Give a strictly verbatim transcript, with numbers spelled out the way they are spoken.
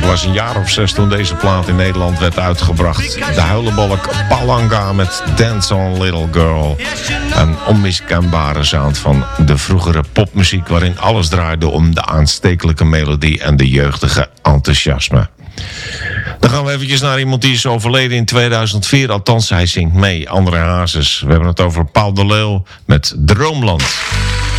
was een jaar of zes toen deze plaat in Nederland werd uitgebracht. De huilenbolk Palanga met Dance on Little Girl. Een onmiskenbare sound van de vroegere popmuziek, waarin alles draaide om de aanstekelijke melodie en de jeugdige enthousiasme. Dan gaan we eventjes naar iemand die is overleden in tweeduizend vier. Althans, hij zingt mee. André Hazes. We hebben het over Paul de Leeuw met Droomland.